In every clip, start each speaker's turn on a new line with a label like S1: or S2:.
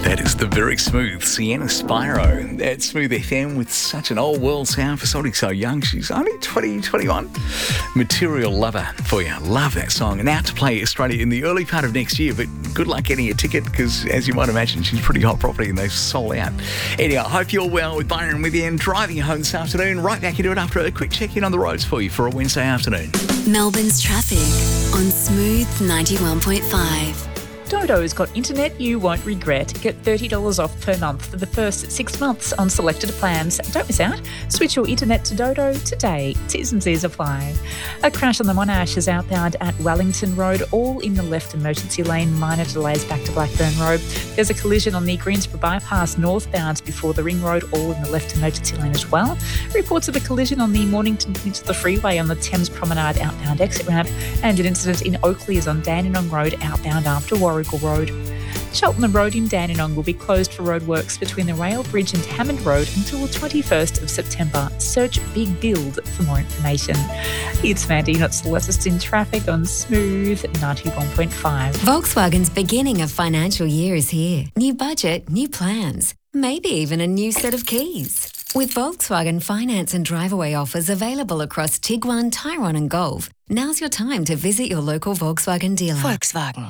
S1: That is the very smooth Sienna Spyro at Smooth FM with such an old world sound for somebody so young. She's only 21. Material Lover for you. Love that song. And out to play Australia in the early part of next year, but good luck getting a ticket because, as you might imagine, she's pretty hot property and they've sold out. Anyway, I hope you're well with Byron with you and driving you home this afternoon. Right back into it after a quick check-in on the roads for you for a Wednesday afternoon.
S2: Melbourne's traffic on Smooth 91.5.
S3: Dodo's got internet you won't regret. Get $30 off per month for the first 6 months on selected plans. Don't miss out. Switch your internet to Dodo today. T's and C's apply. A crash on the Monash is outbound at Wellington Road, all in the left emergency lane. Minor delays back to Blackburn Road. There's a collision on the Greensboro bypass northbound before the Ring Road, all in the left emergency lane as well. Reports of a collision on the Mornington Peninsula Freeway on the Thames Promenade outbound exit ramp, and an incident in Oakley is on Dandenong Road outbound after Warwick Road. Cheltenham Road in Dandenong will be closed for roadworks between the Rail Bridge and Hammond Road until the 21st of September. Search Big Build for more information. It's Mandy, not Celeste in traffic on Smooth 91.5.
S2: Volkswagen's beginning of financial year is here. New budget, new plans, maybe even a new set of keys. With Volkswagen finance and drive-away offers available across Tiguan, Tyrone and Golf, now's your time to visit your local Volkswagen dealer.
S4: Volkswagen.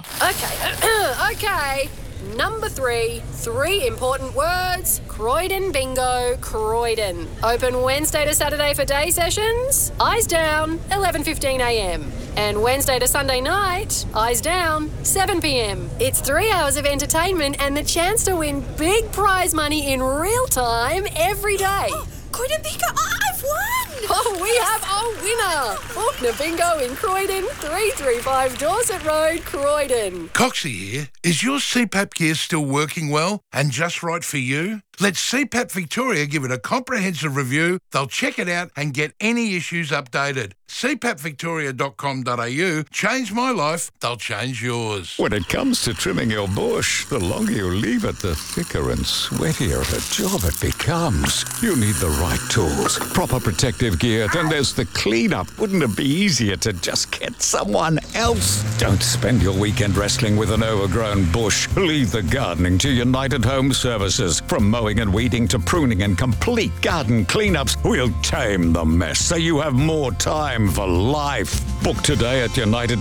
S4: Okay. Number 3 important words. Croydon Bingo, Croydon. Open Wednesday to Saturday for day sessions. Eyes down, 11:15am. And Wednesday to Sunday night, eyes down, 7pm. It's 3 hours of entertainment and the chance to win big prize money in real time every day.
S5: Oh, Croydon Bingo, I've won!
S4: Oh, we have a winner! Faulkner Bingo in Croydon, 335 Dorset Road, Croydon.
S6: Coxie here. Is your CPAP gear still working well and just right for you? Let CPAP Victoria give it a comprehensive review. They'll check it out and get any issues updated. CPAPvictoria.com.au. Change my life, they'll change yours.
S7: When it comes to trimming your bush, the longer you leave it, the thicker and sweatier the job it becomes. You need the right tools, proper protective gear, then there's the cleanup. Wouldn't it be easier to just get someone else? Don't spend your weekend wrestling with an overgrown bush. Leave the gardening to United Home Services. From mowing and weeding to pruning and complete garden cleanups, we'll tame the mess so you have more time for life. Book today at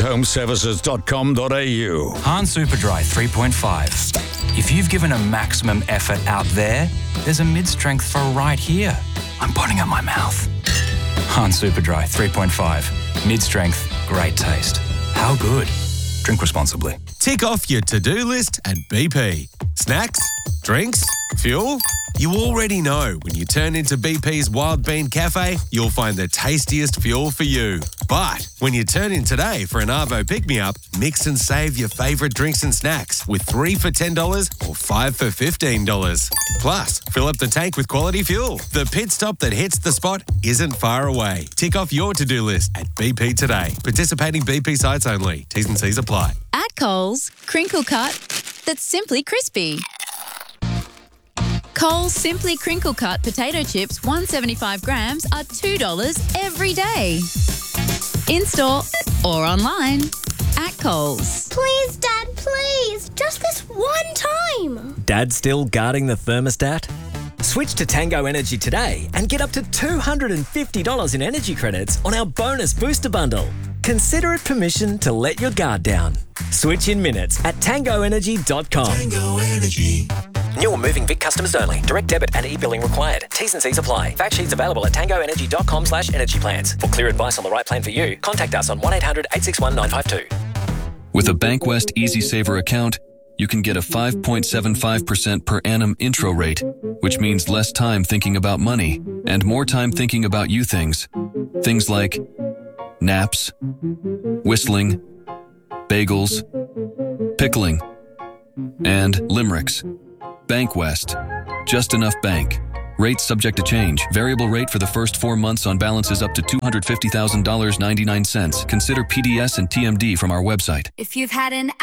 S7: unitedhomeservices.com.au.
S8: Han Superdry 3.5. If you've given a maximum effort out there, there's a mid-strength for right here. I'm putting up my mouth. Han Superdry 3.5. Mid-strength, great taste. How good? Drink responsibly.
S9: Tick off your to-do list at BP. Snacks? Drinks? Fuel? You already know when you turn into BP's Wild Bean Cafe, you'll find the tastiest fuel for you. But when you turn in today for an Arvo pick-me-up, mix and save your favourite drinks and snacks with 3 for $10 or 5 for $15. Plus, fill up the tank with quality fuel. The pit stop that hits the spot isn't far away. Tick off your to-do list at BP today. Participating BP sites only. T's and C's apply.
S10: At Coles, crinkle cut that's simply crispy. Coles Simply Crinkle Cut potato chips, 175 grams, are $2 every day. In-store or online at Coles.
S5: Please, Dad, please. Just this one time.
S11: Dad still guarding the thermostat? Switch to Tango Energy today and get up to $250 in energy credits on our bonus booster bundle. Consider it permission to let your guard down. Switch in minutes at tangoenergy.com.
S12: Tango Energy.
S11: New or moving Vic customers only. Direct debit and e-billing required. T's and C's apply. Fact sheets available at tangoenergy.com/energy plans. For clear advice on the right plan for you, contact us on 1-800-861-952.
S13: With a Bankwest Easy Saver account, you can get a 5.75% per annum intro rate, which means less time thinking about money and more time thinking about you things. Things like naps, whistling, bagels, pickling, and limericks. Bankwest. Just enough bank. Rates subject to change. Variable rate for the first 4 months on balances up to $250,000.99. Consider PDS and TMD from our website.
S2: If you've had an